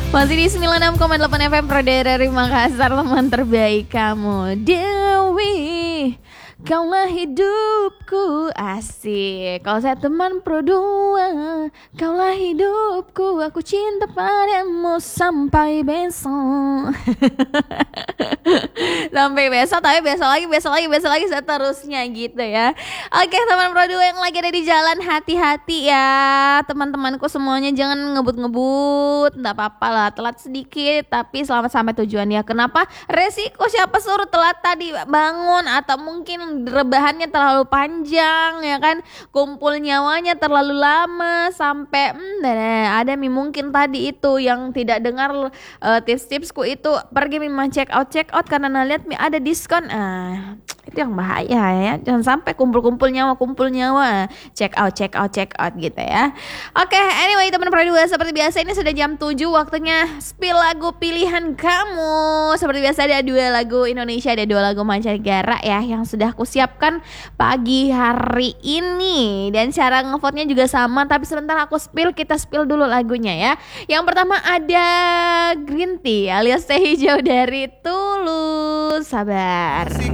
Masih di 96,8 FM Pro dari Makassar, teman terbaik kamu. Dewi, kaulah hidupku, asik. Kalau saya teman Pro 2, kaulah hidupku, aku cinta padamu sampai besok. Sampai besok, tapi besok lagi seterusnya gitu ya. Oke, teman Pro 2 yang lagi ada di jalan, hati-hati ya. Teman-temanku semuanya jangan ngebut-ngebut, enggak apa-apa lah, telat sedikit tapi selamat sampai tujuan ya. Kenapa? Resiko siapa suruh telat tadi bangun, atau mungkin rebahannya terlalu panjang ya kan, kumpul nyawanya terlalu lama sampai ada mungkin tadi itu yang tidak dengar tips-tipsku itu, pergi memang check out karena lihat ada diskon. Itu yang bahaya ya, jangan sampai kumpul nyawa check out gitu ya. Oke, anyway teman Pro 2, seperti biasa ini sudah jam 7, waktunya spill lagu pilihan kamu. Seperti biasa ada 2 lagu Indonesia, ada 2 lagu mancanegara ya yang sudah aku siapkan pagi hari ini. Dan cara ngevote-nya juga sama, tapi sebentar aku kita spill dulu lagunya ya. Yang pertama ada Green Tea alias teh hijau dari Tulus. Sabar.